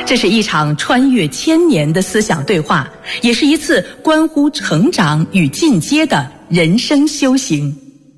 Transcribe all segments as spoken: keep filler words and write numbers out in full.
这是一场穿越千年的思想对话，也是一次关乎成长与进阶的人生修行。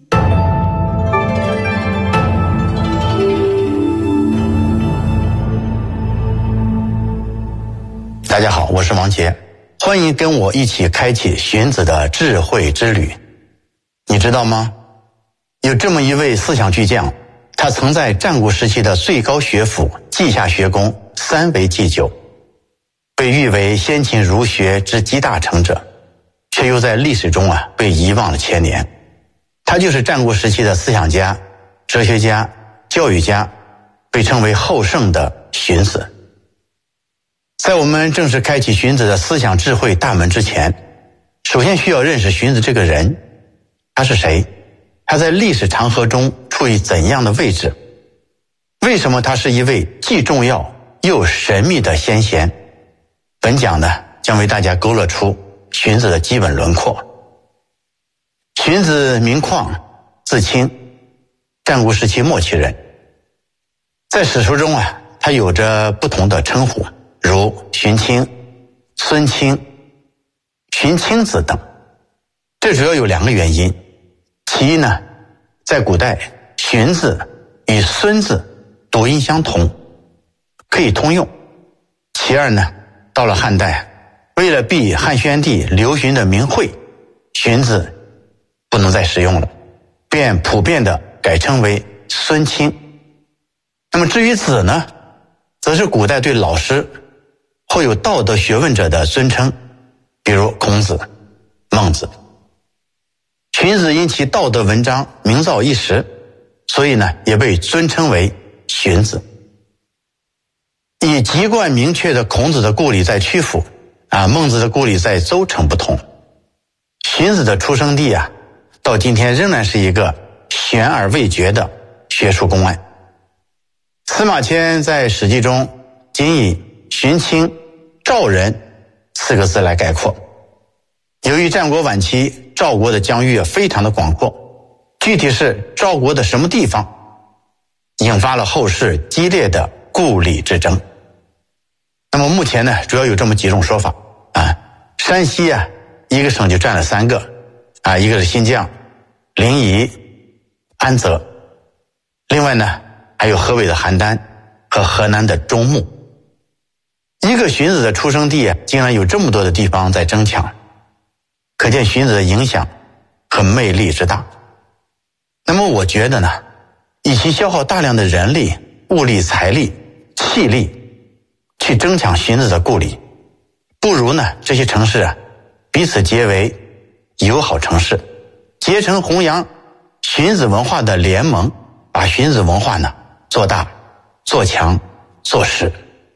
大家好，我是王杰，欢迎跟我一起开启荀子的智慧之旅。你知道吗？有这么一位思想巨匠，他曾在战国时期的最高学府稷下学宫三为祭酒，被誉为先秦儒学之集大成者，却又在历史中啊被遗忘了千年。他就是战国时期的思想家、哲学家、教育家，被称为后圣的荀子。在我们正式开启荀子的思想智慧大门之前，首先需要认识荀子这个人，他是谁？他在历史长河中处于怎样的位置？为什么他是一位既重要又神秘的先贤？本讲呢，将为大家勾勒出荀子的基本轮廓。荀子名况，字卿，战国时期末期人。在史书中啊，他有着不同的称呼，如荀卿、孙卿、荀卿子等。这主要有两个原因。其一呢，在古代，荀字与孙字读音相同，可以通用。其二呢，到了汉代，为了避汉宣帝刘询的名讳，荀字不能再使用了，便普遍地改称为孙卿。那么至于子呢，则是古代对老师或有道德学问者的尊称，比如孔子、孟子。荀子因其道德文章名噪一时，所以呢也被尊称为荀子。以籍贯明确的孔子的故里在曲阜啊，孟子的故里在邹城不同。荀子的出生地啊，到今天仍然是一个悬而未决的学术公案。司马迁在《史记》中仅以荀卿赵人四个字来概括。由于战国晚期赵国的疆域非常的广阔，具体是赵国的什么地方，引发了后世激烈的故里之争。那么目前呢，主要有这么几种说法啊。山西啊，一个省就占了三个啊，一个是新疆、临沂、安泽，另外呢还有河北的邯郸和河南的中牟。一个荀子的出生地啊，竟然有这么多的地方在争抢，可见荀子的影响和魅力之大。那么我觉得呢，与其消耗大量的人力、物力、财力、气力去争抢荀子的故里，不如呢这些城市啊彼此结为友好城市，结成弘扬荀子文化的联盟，把荀子文化呢做大、做强、做实。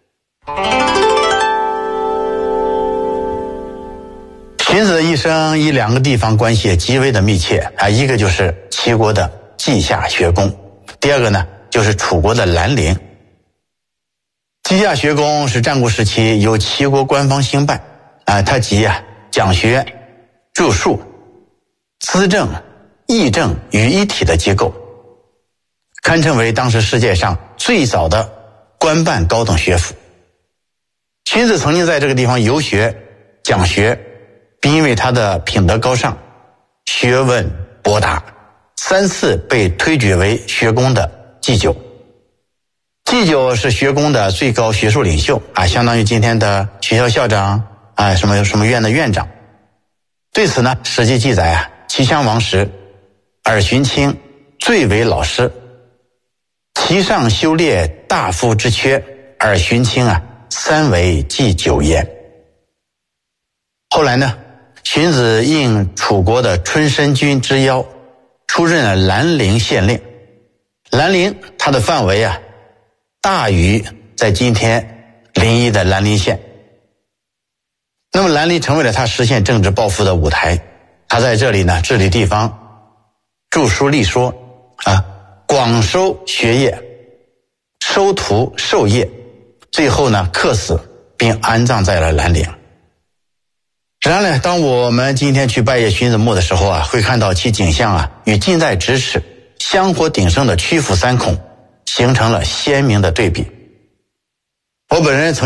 荀子的一生与两个地方关系极为的密切啊，一个就是齐国的稷下学宫，第二个呢就是楚国的兰陵。稷下学宫是战国时期由齐国官方兴办啊，它集啊讲学、著述、资政、议政于一体的机构，堪称为当时世界上最早的官办高等学府。荀子曾经在这个地方游学、讲学，并因为他的品德高尚、学问博达，三次被推举为学宫的祭酒。祭酒是学宫的最高学术领袖啊，相当于今天的学校校长啊，什么什么院的院长。对此呢，《史记》记载啊，齐襄王时，尔荀卿最为老师，其上修列大夫之缺，尔荀卿啊，三为祭酒焉。后来呢，荀子应楚国的春申君之邀，出任了兰陵县令。兰陵它的范围啊，大于在今天临沂的兰陵县。那么兰陵成为了他实现政治抱负的舞台，他在这里呢治理地方，著书立说啊，广收学业，收徒授业，最后呢客死并安葬在了兰陵。然而呢，当我们今天去拜谒荀子墓的时候啊，会看到其景象啊与近在咫尺、香火鼎盛的曲阜三孔形成了鲜明的对比。我本人曾